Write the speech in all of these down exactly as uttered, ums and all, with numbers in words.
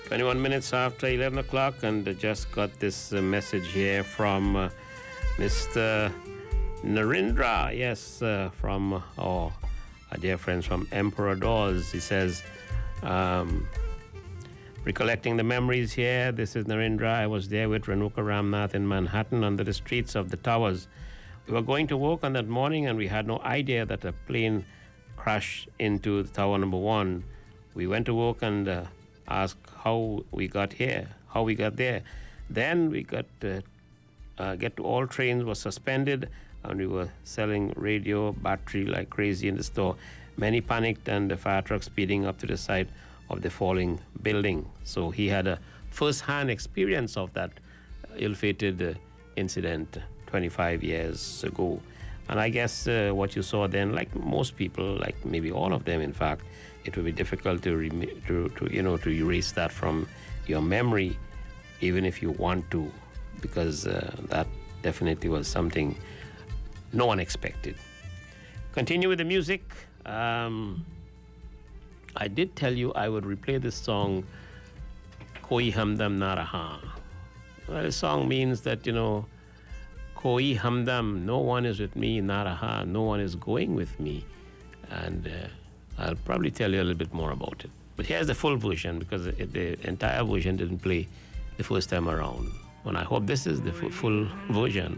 twenty-one minutes after eleven o'clock, and I just got this uh, message here from uh, Mister Narendra. Yes, uh, from uh, oh, our dear friends from Emperor Doors. He says, um, recollecting the memories here, this is Narendra. I was there with Renuka Ramnath in Manhattan under the streets of the towers. We were going to work on that morning, and we had no idea that a plane crashed into the tower number one. We went to work and uh, asked how we got here, how we got there. Then we got uh, uh, get to all trains were suspended, and we were selling radio battery like crazy in the store. Many panicked, and the fire truck speeding up to the side of the falling building. So he had a first-hand experience of that ill-fated uh, incident twenty-five years ago. And I guess uh, what you saw then, like most people, like maybe all of them, in fact, it would be difficult to, re- to, to you know, to erase that from your memory, even if you want to, because uh, that definitely was something no one expected. Continue with the music. Um, I did tell you I would replay this song, Koi Hamdam Na Raha. Well, the song means that, you know, Koi Hamdam, no one is with me, Na Raha, no one is going with me. And uh, I'll probably tell you a little bit more about it. But here's the full version, because it, the entire version didn't play the first time around. And I hope this is the f- full version,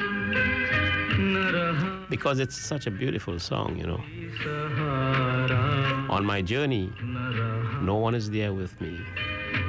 because it's such a beautiful song, you know. On my journey, no one is there with me.